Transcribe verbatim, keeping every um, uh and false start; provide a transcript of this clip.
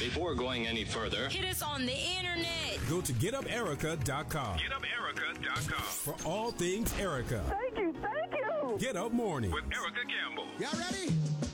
Before going any further, hit us on the internet. Go to get up erica dot com. get up erica dot com. For all things Erica. Thank you, thank you. Get Up Morning. With Erica Campbell. Y'all ready?